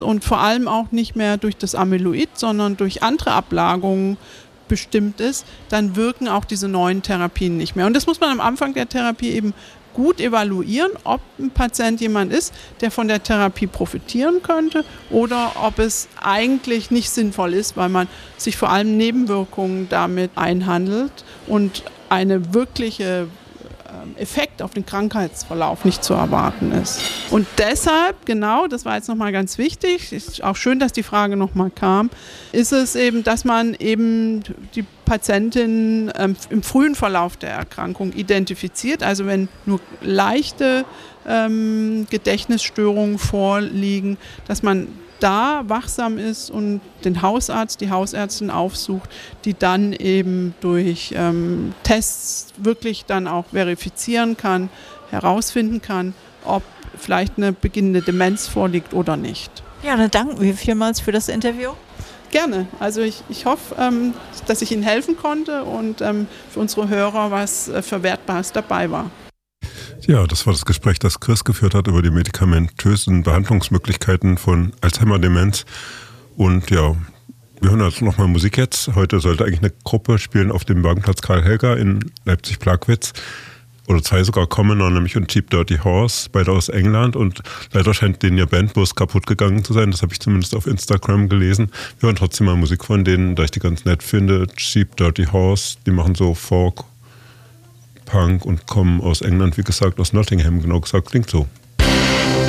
und vor allem auch nicht mehr durch das Amyloid, sondern durch andere Ablagerungen bestimmt ist, dann wirken auch diese neuen Therapien nicht mehr. Und das muss man am Anfang der Therapie eben gut evaluieren, ob ein Patient jemand ist, der von der Therapie profitieren könnte oder ob es eigentlich nicht sinnvoll ist, weil man sich vor allem Nebenwirkungen damit einhandelt und eine wirkliche Effekt auf den Krankheitsverlauf nicht zu erwarten ist. Und deshalb, genau, das war jetzt nochmal ganz wichtig, ist auch schön, dass die Frage nochmal kam, ist es eben, dass man eben die Patientin im frühen Verlauf der Erkrankung identifiziert, also wenn nur leichte Gedächtnisstörungen vorliegen, dass man da wachsam ist und den Hausarzt, die Hausärztin aufsucht, die dann eben durch Tests wirklich dann auch verifizieren kann, herausfinden kann, ob vielleicht eine beginnende Demenz vorliegt oder nicht. Ja, dann danken wir vielmals für das Interview. Gerne. Also ich hoffe, dass ich Ihnen helfen konnte und für unsere Hörer was Verwertbares dabei war. Ja, das war das Gespräch, das Chris geführt hat über die medikamentösen Behandlungsmöglichkeiten von Alzheimer-Demenz. Und ja, wir hören also nochmal Musik jetzt. Heute sollte eigentlich eine Gruppe spielen auf dem Wagenplatz Karl Helga in Leipzig-Plagwitz. Oder zwei sogar Commoner, nämlich und Cheap Dirty Horse, beide aus England. Und leider scheint denen ihr Bandbus kaputt gegangen zu sein. Das habe ich zumindest auf Instagram gelesen. Wir hören trotzdem mal Musik von denen, da ich die ganz nett finde. Cheap Dirty Horse, die machen so Folk, Punk und kommen aus England, wie gesagt, aus Nottingham, genau gesagt, klingt so.